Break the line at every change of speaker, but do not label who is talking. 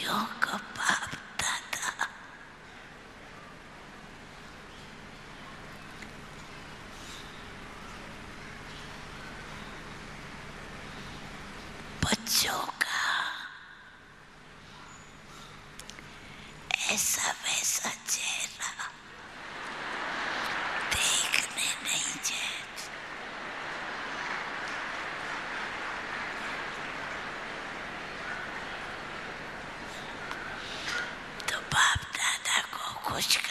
बच्चों को बाप दादा बच्चों का ऐसा वैसा चेहरा देखने नहीं चाहिए। तो बाप दादा को खुश